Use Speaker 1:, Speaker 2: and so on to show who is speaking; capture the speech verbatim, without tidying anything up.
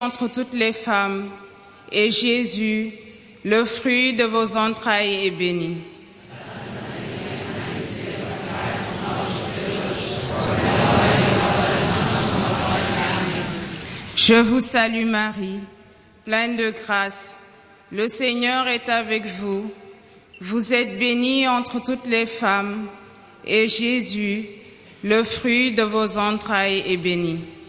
Speaker 1: entre toutes les femmes, et Jésus, le fruit de vos entrailles, est béni. Je vous salue Marie, pleine de grâce. Le Seigneur est avec vous. Vous êtes bénie entre toutes les femmes, et Jésus, le fruit de vos entrailles, est béni.